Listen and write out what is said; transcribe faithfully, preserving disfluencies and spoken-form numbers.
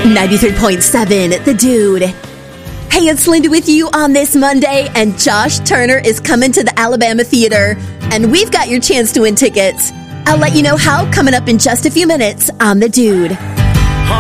ninety-three point seven, The Dude. Hey, it's Linda with you on this Monday, and Josh Turner is coming to the Alabama Theater, and we've got your chance to win tickets. I'll let you know how coming up in just a few minutes on The Dude.